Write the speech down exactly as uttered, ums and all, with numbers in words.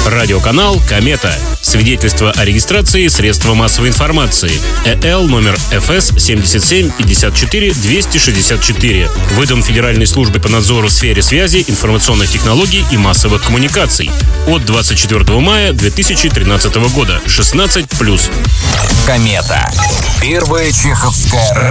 Радиоканал «Комета». Свидетельство о регистрации средства массовой информации. ЭЛ номер эф эс семьдесят семь пятьдесят четыре двести шестьдесят четыре. Выдан Федеральной службой по надзору в сфере связи, информационных технологий и массовых коммуникаций. От двадцать четвёртого мая две тысячи тринадцатого года. шестнадцать плюс. «Комета». Первая чеховская